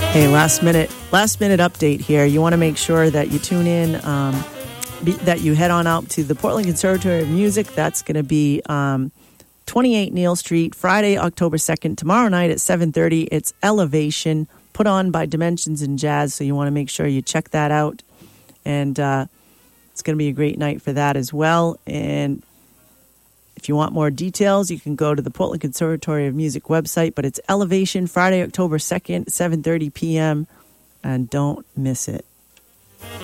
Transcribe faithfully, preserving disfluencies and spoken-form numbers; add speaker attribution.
Speaker 1: Hey, last minute, last minute update here. You want to make sure that you tune in, um, be, that you head on out to the Portland Conservatory of Music. That's going to be um, twenty-eight Neal Street, Friday, October second. Tomorrow night at seven thirty, it's Elevation, put on by Dimensions in Jazz. So you want to make sure you check that out. And uh, it's going to be a great night for that as well. And if you want more details, you can go to the Portland Conservatory of Music website, but it's Elevation, Friday, October second, seven thirty p.m., and don't miss it.